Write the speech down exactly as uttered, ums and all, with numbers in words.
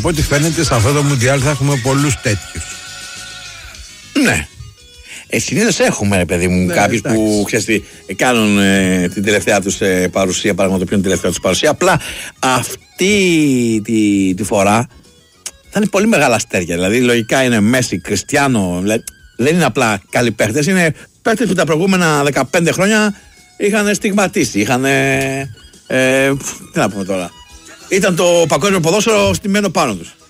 από ό,τι φαίνεται σε αυτό το Μουντιάλ θα έχουμε πολλούς τέτοιους. Ναι. Ε, συνήθως έχουμε, ρε παιδί μου, ναι, κάποιους που ξέρεις τι, κάνουν ε, την τελευταία τους ε, παρουσία, πραγματοποιούν την τελευταία τους παρουσία. Απλά αυτή τη, τη φορά θα είναι πολύ μεγάλα αστέρια. Δηλαδή, λογικά είναι Μέση, Κριστιάνο. Δηλαδή, δεν είναι απλά καλοί παίχτες, είναι παίχτες που τα προηγούμενα δεκαπέντε χρόνια είχαν στιγματίσει. Είχαν. Ε, ε, τι να πούμε τώρα. Ήταν το παγκόσμιο ποδόσφαιρο στημένο πάνω τους.